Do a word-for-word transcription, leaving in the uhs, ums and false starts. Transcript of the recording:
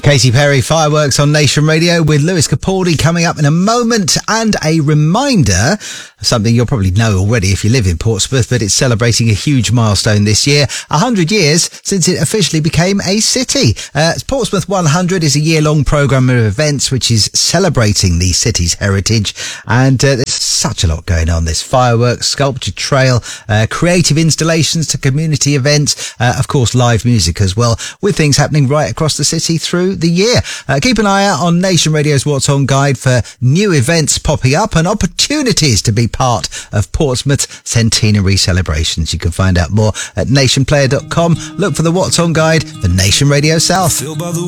Katy Perry, Fireworks on Nation Radio with Lewis Capaldi coming up in a moment, and a reminder of something you'll probably know already if you live in Portsmouth, but it's celebrating a huge milestone this year, one hundred years since it officially became a city. Uh, Portsmouth one hundred is a year-long programme of events which is celebrating the city's heritage, and uh, there's such a lot going on. There's fireworks, sculpture trail, uh, creative installations to community events, uh, of course live music as well, with things happening right across the city through the year. Uh, keep an eye out on Nation Radio's What's On guide for new events popping up and opportunities to be part of Portsmouth centenary celebrations. You can find out more at nation player dot com. Look for the What's On guide for Nation Radio South.